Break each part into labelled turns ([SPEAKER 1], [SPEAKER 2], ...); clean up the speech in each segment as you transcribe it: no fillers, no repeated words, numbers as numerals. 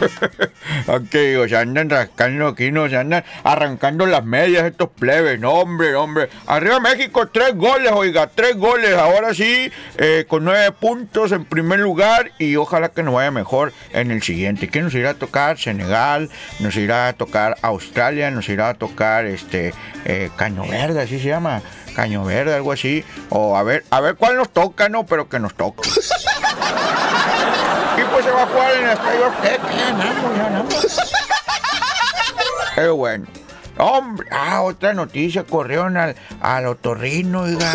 [SPEAKER 1] Aquí, o sea, andan rascando aquí, no, se andan arrancando las medias estos plebes. No, hombre, hombre. Arriba México, 3 goles, oiga, 3 goles. Ahora sí, con 9 puntos en primer lugar y ojalá que nos vaya mejor en el siguiente. ¿Qué nos irá a tocar? Senegal, nos irá a tocar Australia, nos irá a tocar Caño Verde, así se llama. Caño Verde, algo así. O a ver cuál nos toca, ¿no? Pero que nos toque. Y pues se va a jugar en el Estadio Azteca. Ya ganamos. Pero bueno. Hombre, otra noticia. Corrieron al otorrino, oiga.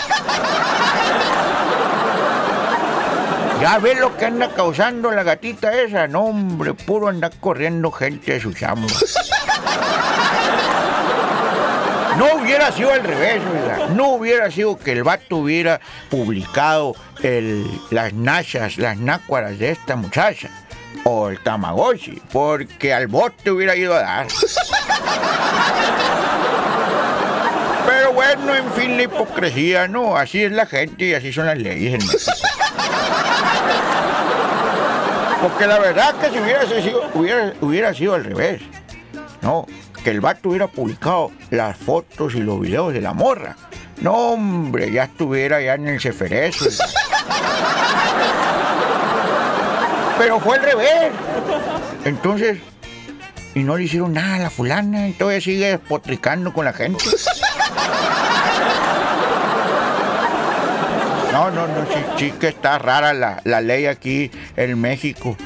[SPEAKER 1] Ya ves lo que anda causando la gatita esa. No, hombre, puro anda corriendo gente de su chamba. No hubiera sido al revés, oiga. No hubiera sido que el vato hubiera publicado las nachas, las nácuaras de esta muchacha. O el Tamagotchi. Porque al bote hubiera ido a dar. Pero bueno, en fin, la hipocresía, ¿no? Así es la gente y así son las leyes en México. Porque la verdad que si hubiera sido al revés, ¿no? Que el vato hubiera publicado las fotos y los videos de la morra. No, hombre, ya estuviera ya en el ceferezo. Pero fue al revés. Entonces, y no le hicieron nada a la fulana, entonces sigue despotricando con la gente. No, sí que está rara la ley aquí en México.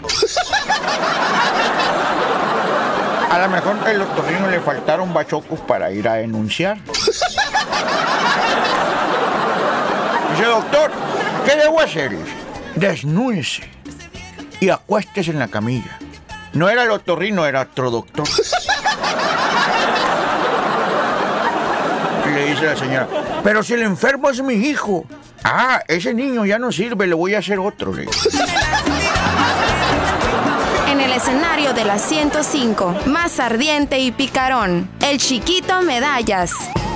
[SPEAKER 1] A lo mejor que a los otorrinos le faltaron bachocos para ir a denunciar. Dice, doctor, ¿qué debo hacer? Desnúdese y acuéstese en la camilla. No era el otorrino, era otro doctor. Y le dice la señora, pero si el enfermo es mi hijo. Ese niño ya no sirve, le voy a hacer otro.
[SPEAKER 2] En el escenario de la 105, más ardiente y picarón, el Chiquito Medallas.